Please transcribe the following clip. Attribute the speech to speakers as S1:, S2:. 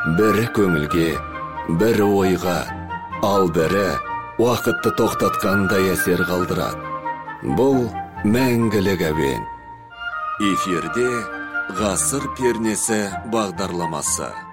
S1: бірі көңілге, бірі ойға, ал бірі уақытты тоқтатқандай әсер қалдырады. Бұл мәңгілік әуен. Эфирде ғасыр пернесі бағдарламасы.